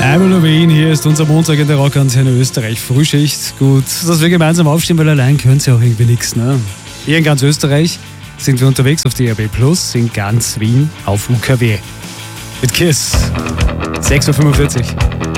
Avril Lavigne, hier ist unser Montag in der Rockantenne Österreich Frühschicht. Gut, dass wir gemeinsam aufstehen, weil allein können sie auch irgendwie nichts. Ne? Hier in ganz Österreich sind wir unterwegs auf DAB+, in ganz Wien auf UKW. Mit KISS. 6.45 Uhr.